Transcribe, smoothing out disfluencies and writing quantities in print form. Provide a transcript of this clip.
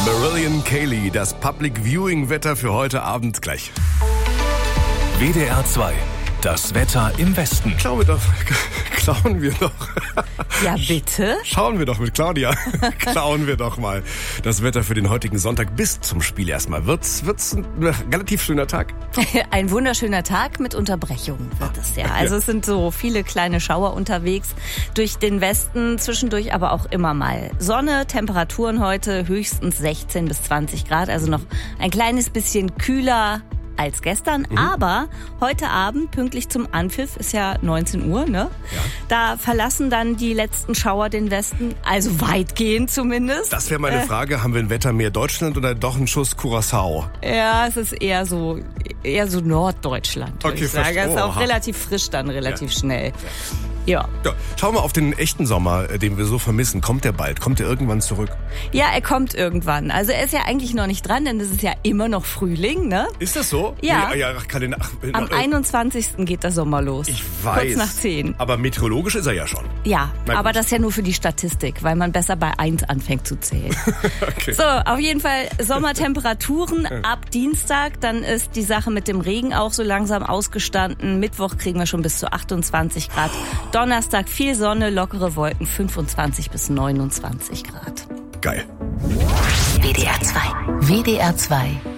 Marillion Kaylee, das Public Viewing Wetter für heute Abend gleich. WDR 2, das Wetter im Westen. Klauen wir doch. Ja, bitte? Schauen wir doch mit Claudia. Klauen wir doch mal das Wetter für den heutigen Sonntag bis zum Spiel erstmal. Wird's ein relativ schöner Tag? Ein wunderschöner Tag mit Unterbrechungen wird es ja. Also es sind so viele kleine Schauer unterwegs durch den Westen, zwischendurch aber auch immer mal Sonne. Temperaturen heute höchstens 16 bis 20 Grad, also noch ein kleines bisschen kühler als gestern, aber heute Abend, pünktlich zum Anpfiff, ist ja 19 Uhr, ne? Ja. Da verlassen dann die letzten Schauer den Westen, also weitgehend zumindest. Das wäre meine Frage, haben wir ein Wetter mehr Deutschland oder doch einen Schuss Curaçao? Ja, es ist eher so Norddeutschland, würde ich sagen. Es ist auch relativ frisch dann, relativ schnell. Ja. Schauen wir auf den echten Sommer, den wir so vermissen. Kommt der bald? Kommt der irgendwann zurück? Ja, er kommt irgendwann. Also er ist ja eigentlich noch nicht dran, denn es ist ja immer noch Frühling, ne? Ist das so? Ja. Am 21. geht der Sommer los. Ich weiß. Kurz nach 10. Aber meteorologisch ist er ja schon. Ja, aber das ist ja nur für die Statistik, weil man besser bei 1 anfängt zu zählen. Okay. So, auf jeden Fall Sommertemperaturen ab Dienstag. Dann ist die Sache mit dem Regen auch so langsam ausgestanden. Mittwoch kriegen wir schon bis zu 28 Grad. Donnerstag viel Sonne, lockere Wolken, 25 bis 29 Grad. Geil. WDR 2. WDR 2.